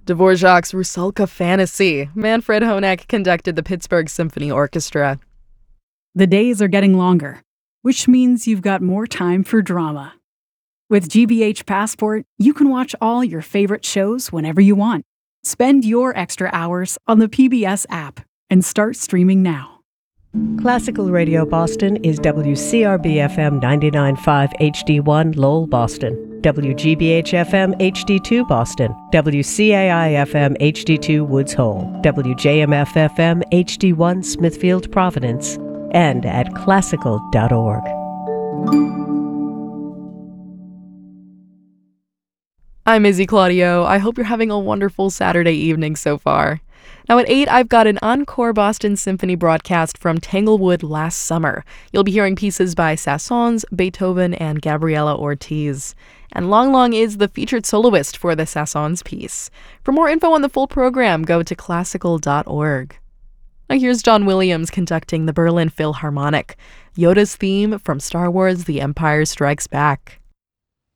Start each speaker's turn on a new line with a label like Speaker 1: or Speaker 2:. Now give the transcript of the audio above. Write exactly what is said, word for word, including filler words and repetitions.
Speaker 1: Dvorak's Rusalka Fantasy. Manfred Honeck conducted the Pittsburgh Symphony Orchestra.
Speaker 2: The days are getting longer, which means you've got more time for drama. With G B H Passport, you can watch all your favorite shows whenever you want. Spend your extra hours on the P B S app and start streaming now.
Speaker 3: Classical Radio Boston is W C R B F M ninety-nine point five H D one Lowell, Boston, W G B H F M H D two Boston, W C A I F M H D two Woods Hole, W J M F F M H D one Smithfield, Providence, and at classical dot org.
Speaker 1: I'm Izzy Claudio. I hope you're having a wonderful Saturday evening so far. Now at eight, I've got an encore Boston Symphony broadcast from Tanglewood last summer. You'll be hearing pieces by Saint-Saëns, Beethoven, and Gabriela Ortiz. And Long Long is the featured soloist for the Saint-Saëns piece. For more info on the full program, go to classical dot org. Now here's John Williams conducting the Berlin Philharmonic, Yoda's theme from Star Wars: The Empire Strikes Back.